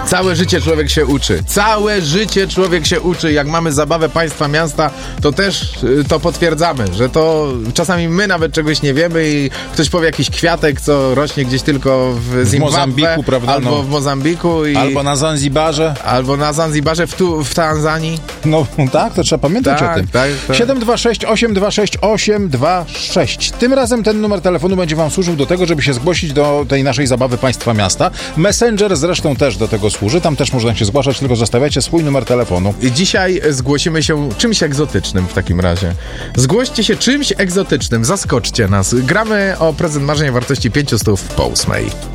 Całe życie człowiek się uczy. Całe życie człowiek się uczy. Jak mamy zabawę państwa miasta, to też to potwierdzamy, że to czasami my nawet czegoś nie wiemy i ktoś powie jakiś kwiatek, co rośnie gdzieś tylko w Zimbabwe, Mozambiku, prawda? Albo w Mozambiku. Albo na Zanzibarze. Albo na Zanzibarze, w Tanzanii. No tak, to trzeba pamiętać o tym. Tak. 726 826 826. Tym razem ten numer telefonu będzie wam służył do tego, żeby się zgłosić do tej naszej zabawy państwa miasta. Messenger zresztą też do tego służy. Tam też można się zgłaszać, tylko zostawiacie swój numer telefonu. I dzisiaj zgłosimy się czymś egzotycznym w takim razie. Zgłoście się czymś egzotycznym, zaskoczcie nas. Gramy o prezent marzeń o wartości 500 po 8.